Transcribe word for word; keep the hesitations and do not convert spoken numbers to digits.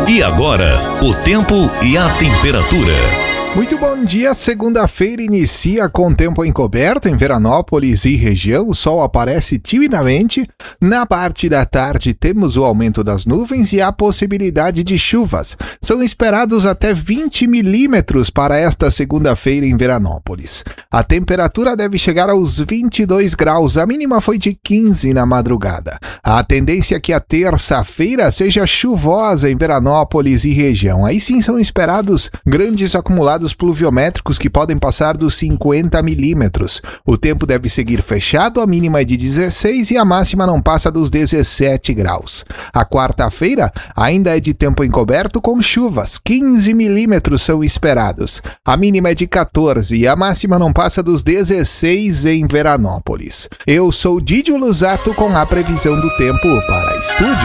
E agora, o tempo e a temperatura. Muito bom dia, segunda-feira inicia com tempo encoberto em Veranópolis e região, o sol aparece timidamente. Na parte da tarde temos o aumento das nuvens e a possibilidade de chuvas. São esperados até vinte milímetros para esta segunda-feira em Veranópolis. A temperatura deve chegar aos vinte e dois graus, a mínima foi de quinze na madrugada. A tendência é que a terça-feira seja chuvosa em Veranópolis e região. Aí sim são esperados grandes acumulados pluviométricos que podem passar dos cinquenta milímetros. O tempo deve seguir fechado, a mínima é de dezesseis e a máxima não passa dos dezessete graus. A quarta-feira ainda é de tempo encoberto com chuvas, quinze milímetros são esperados. A mínima é de quatorze e a máxima não passa dos dezesseis em Veranópolis. Eu sou Didio Luzato com a previsão do tempo para Estúdio.